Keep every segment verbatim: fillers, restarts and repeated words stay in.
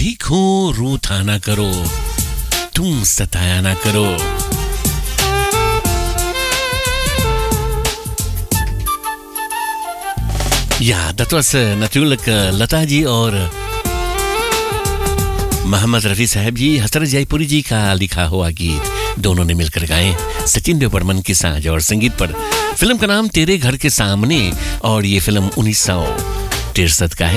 ठीक हो रूठा ना करो, तुम सताया ना करो. Ja, dat was uh, natuurlijk uh, Lata ji और मोहम्मद रफ़ी साहब जी, हसरत जयपुरी जी का लिखा हुआ गीत दोनों ने मिलकर गाए सचिन देव बर्मन की साज और संगीत पर. फिल्म का नाम तेरे घर के सामने और ये फिल्म उन्नीस सौ तिरसठ का है.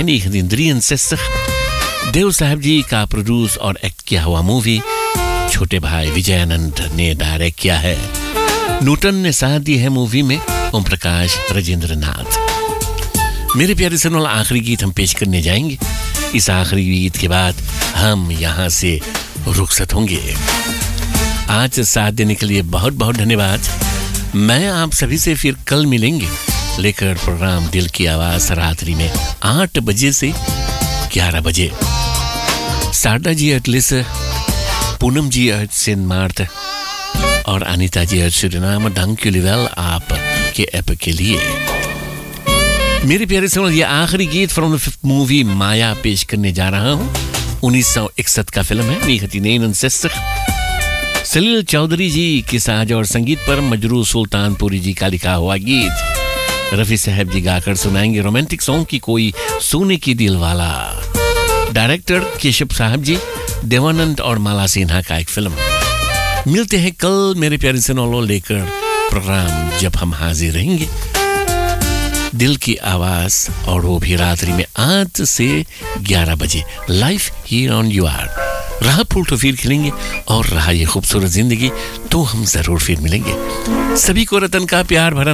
देव साहब जी का प्रोड्यूस और एक्ट किया हुआ मूवी छोटे भाई विजयानंद ने डायरेक्ट किया है. नूटन ने साथ दी है मूवी में ओम प्रकाश राजेंद्र नाथ. मेरे प्यारे सुनो, आखिरी गीत हम पेश करने जाएंगे. इस आखिरी गीत के बाद हम यहाँ से रुखसत होंगे. आज साथ देने के लिए बहुत बहुत धन्यवाद. मैं आप सभी से फिर कल मिलेंगे लेकर प्रोग्राम दिल की आवाज़ रात्रि में आठ बजे से ग्यारह बजे. सारदा जी एटलिस, पूनम जी एट सेंट मार्ट और अनीता जी एट सुरिनाम. डंक्यूलिवेल आप के ऐप के लिए. मेरे प्यारे सुनो, ये आखिरी गीत फ्रॉम द फिफ्थ मूवी माया पेश करने जा रहा हूँ. उन्नीस सौ इकसठ का फिल्म है. negentien सलील चौधरी जी की साज और संगीत पर मजरू सुल्तानपुरी जी का लिखा हुआ गीत रफ़ी साहब जी गाकर सुनाएंगे. रोमांटिक सॉन्ग की कोई सोने की दिल वाला. डायरेक्टर केशव साहब जी, देवानंद और माला सिन्हा का एक फिल्म. मिलते हैं कल मेरे प्यारे सुनो लेकर प्रोग्राम जब हम हाजिर रहेंगे दिल की आवाज, और वो भी रात्रि में आठ से ग्यारह बजे लाइव हियर ऑन यू आर. रहा फूल तो फिर खिलेंगे और रहा ये खूबसूरत जिंदगी तो हम जरूर फिर मिलेंगे. सभी को रतन का प्यार भरा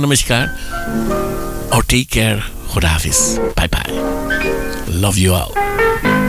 नमस्कार और टेक केयर. खुदा हाफिज. By by. Love you all.